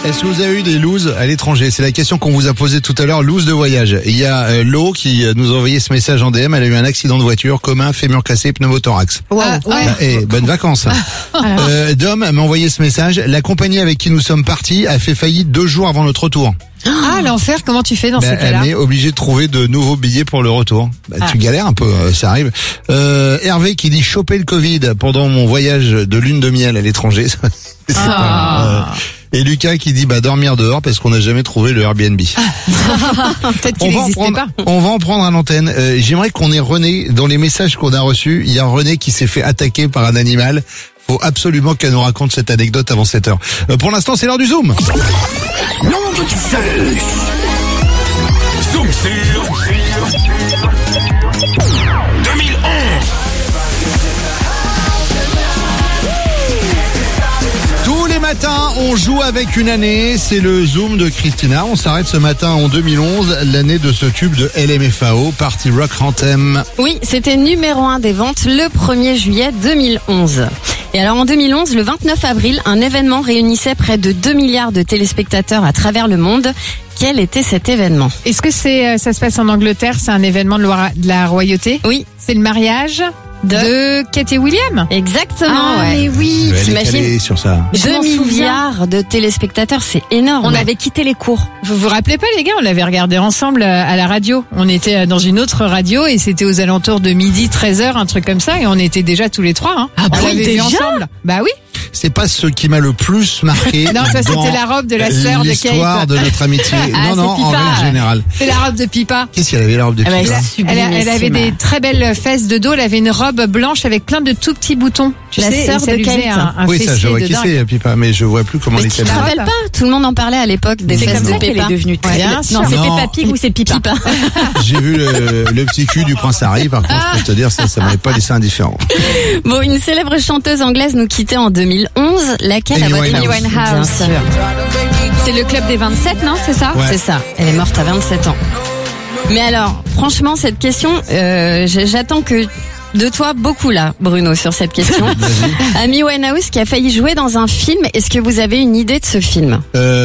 Est-ce que vous avez eu des looses à l'étranger? C'est la question qu'on vous a posée tout à l'heure, loose de voyage. Il y a Lo qui nous a envoyé ce message en DM, elle a eu un accident de voiture, commun, fémur cassé, pneumothorax. Wow. Et bonnes vacances. Dom m'a envoyé ce message, la compagnie avec qui nous sommes partis a fait faillite 2 jours avant notre retour. Ah, l'enfer, comment tu fais dans ces cas-là? Elle est obligée de trouver de nouveaux billets pour le retour. Tu galères un peu, ça arrive. Hervé qui dit choper le Covid pendant mon voyage de lune de miel à l'étranger. Et Lucas qui dit dormir dehors parce qu'on n'a jamais trouvé le Airbnb. Peut-être qu'il n'existait pas. On va en prendre à l'antenne. J'aimerais qu'on ait René dans les messages qu'on a reçus. Il y a René qui s'est fait attaquer par un animal. Faut absolument qu'elle nous raconte cette anecdote avant 7h. Pour l'instant, c'est l'heure du Zoom. Zoom sur 2011. Tous les matins, on joue avec une année. C'est le Zoom de Christina. On s'arrête ce matin en 2011, l'année de ce tube de LMFAO, Party Rock Anthem. Oui, c'était numéro 1 des ventes le 1er juillet 2011. Et alors en 2011, le 29 avril, un événement réunissait près de 2 milliards de téléspectateurs à travers le monde. Quel était cet événement? Est-ce que ça se passe en Angleterre? C'est un événement de la royauté? Oui. C'est le mariage de Kate et William? Exactement, mais oui. T'imagines sur ça. 2 milliards de téléspectateurs, c'est énorme. On avait quitté les cours. Vous vous rappelez pas, les gars? On l'avait regardé ensemble à la radio. On était dans une autre radio et c'était aux alentours de midi, 13h, un truc comme ça, et on était déjà tous les trois, hein. Ah, on l'avait vu ensemble. Bah oui. C'est pas ce qui m'a le plus marqué. Non, ça c'était la robe de la sœur de Kate. L'histoire de notre amitié. Non, en règle générale. C'est la robe de Pipa. Qu'est-ce qu'elle avait, la robe de Pipa? Elle avait des très belles fesses de dos. Elle avait une robe blanche avec plein de tout petits boutons. Tu La sais, sœur ça de lui faisait Kate. Oui, ça, je vois qui c'est, Pipa, mais je vois plus comment elle Mais tu était. te rappelles pas? Tout le monde en parlait à l'époque des fesses de Peppa. Elle est devenue très bien sûr. Non, c'est Non. Peppa Pig ou c'est Pipa. J'ai vu le petit cul du prince Harry, par contre, je peux te dire, ça m'avait pas laissé indifférent. Bon, une célèbre chanteuse anglaise nous quittait en 2011. Laquelle Amy à votre avis? Winehouse. Bien sûr. C'est le club des 27, non? C'est ça? Ouais. C'est ça. Elle est morte à 27 ans. Mais alors, franchement, cette question, j'attends que de toi beaucoup là, Bruno, sur cette question. Amy Winehouse qui a failli jouer dans un film. Est-ce que vous avez une idée de ce film?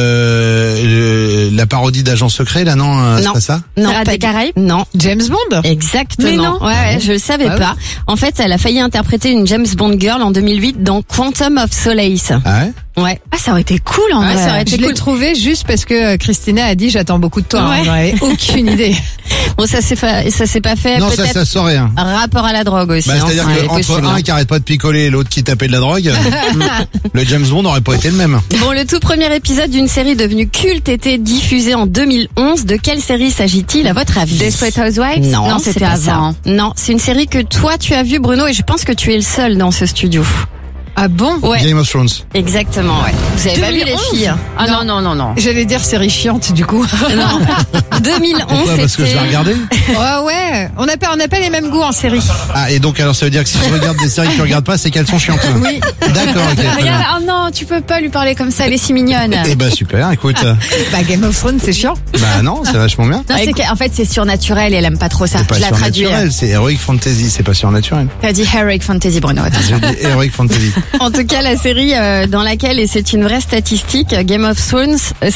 La parodie d'Agent Secret, là, non, c'est Non. pas ça? Non, Pirates pas des Caraïbes? Non. James Bond. Exactement. Mais non. Ouais, je le savais pas. En fait, elle a failli interpréter une James Bond girl en 2008 dans Quantum of Solace. Ah ouais? Ouais. Ah, ça aurait été cool, en Ouais, vrai. ça aurait été Je l'ai cool. trouvé juste parce que Christina a dit j'attends beaucoup de toi. Ouais. J'en avais aucune idée. Bon, ça s'est pas fait. Non, ça peut-être sort rien. rapport à la drogue aussi. C'est-à-dire ça, il est qu'entre possible, un hein. qui arrête pas de picoler et l'autre qui tapait de la drogue, le James Bond n'aurait pas été le même. Bon, le tout premier épisode d'une série devenue culte était diffusé en 2011. De quelle série s'agit-il à votre avis? Desperate Housewives? Non, c'était c'est pas ça. avant. Non, c'est une série que toi tu as vue, Bruno, et je pense que tu es le seul dans ce studio. Ah bon? Ouais, Game of Thrones. exactement, ouais. Vous avez pas vu les 2011? filles? Ah non. J'allais dire série chiante du coup. Non. 2011, Pourquoi? Parce que je l'ai regardé? Ouais. On n'a pas les mêmes goûts en série. Ah, et donc, alors, ça veut dire que si tu regardes des séries que tu regardes pas, c'est qu'elles sont chiantes. Oui. D'accord, ok. très bien. Regarde, oh non, tu peux pas lui parler comme ça, elle est si mignonne. Eh ben, super, écoute. Bah Game of Thrones c'est chiant. Bah non, c'est vachement bien. Non, c'est qu'en fait, c'est surnaturel et elle aime pas trop ça. C'est pas Je la traduis. surnaturel, c'est Heroic Fantasy, c'est pas surnaturel. T'as dit Heroic Fantasy, Bruno. Je dis Heroic Fantasy. En tout cas, la série dans laquelle, et c'est une vraie statistique, Game of Thrones,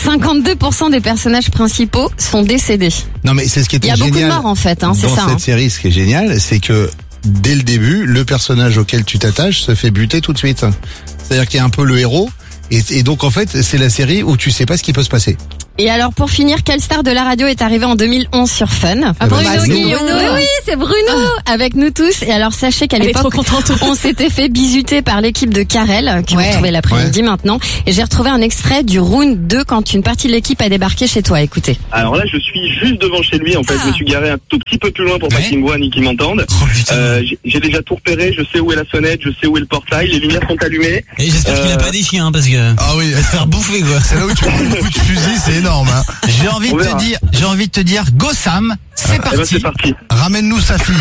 52% des personnages principaux sont décédés. Non, mais c'est ce qui était Il y a génial. beaucoup de morts en fait, hein, c'est dans ça. cette Hein. série, ce qui est génial, c'est que dès le début, le personnage auquel tu t'attaches se fait buter tout de suite. C'est-à-dire qu'il y a un peu le héros. Et donc en fait, c'est la série où tu sais pas ce qui peut se passer. Et alors pour finir, quelle star de la radio est arrivée en 2011 sur Fun? Ah, Bruno bah, Guillon. Oui, c'est Bruno avec nous tous. Et alors sachez qu'à Elle est trop l'époque, contente. on s'était fait bisuter par l'équipe de Karel, qui vous retrouvez l'après-midi maintenant. Et j'ai retrouvé un extrait du round 2 quand une partie de l'équipe a débarqué chez toi. Écoutez. Alors là, je suis juste devant chez lui. En fait, je me suis garé un tout petit peu plus loin pour pas qu'il me voit ni qu'il m'entende. J'ai déjà tout repéré. Je sais où est la sonnette, je sais où est le portail. Les lumières sont allumées. Et j'espère qu'il a pas des chiens, parce que... Ah oui, va se faire bouffer, quoi. c'est là où tu prends le coup de fusil, c'est énorme, hein. J'ai envie de te dire, go Sam, c'est Eh ben, parti. c'est parti. Ramène-nous sa fille.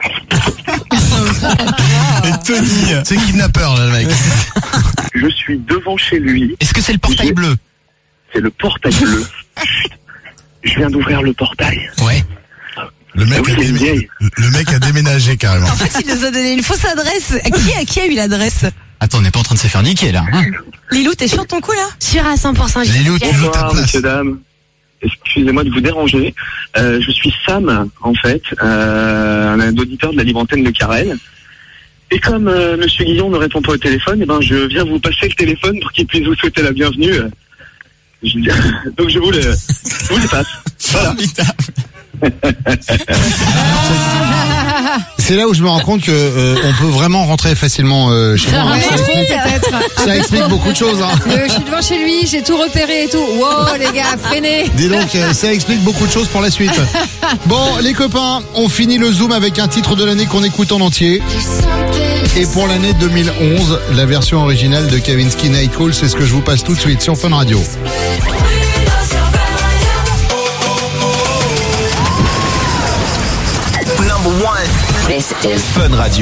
Et Tony, c'est kidnappeur, là, le mec. Je suis devant chez lui. Est-ce que c'est le portail bleu? C'est le portail bleu. Je viens d'ouvrir le portail. Ouais. Le mec, Ah oui, c'est une vieille. le mec a déménagé carrément. En fait, il nous a donné une fausse adresse. À qui a eu l'adresse? Attends, on n'est pas en train de se faire niquer là. Hein. Lilou, t'es sûr de ton coup là? Sûr à 100%. Lilou, tu joues ta Bonsoir, place. messieurs, dames. Excusez-moi de vous déranger. Je suis Sam, en fait, un auditeur de la libre antenne de Carrel. Et comme Monsieur Guillon ne répond pas au téléphone, eh ben, je viens vous passer le téléphone pour qu'il puisse vous souhaiter la bienvenue. Donc je vous le passe. Voilà. C'est là où je me rends compte que on peut vraiment rentrer facilement chez moi. Ouais, Ça explique- peut-être. Ça explique beaucoup de choses. Hein. Je suis devant chez lui, j'ai tout repéré et tout. Wow, les gars, freinez. Dis donc, ça explique beaucoup de choses pour la suite. Bon, les copains, on finit le Zoom avec un titre de l'année qu'on écoute en entier. Et pour l'année 2011, la version originale de Kavinsky Night Call, c'est ce que je vous passe tout de suite sur Fun Radio. This is Fun Radio.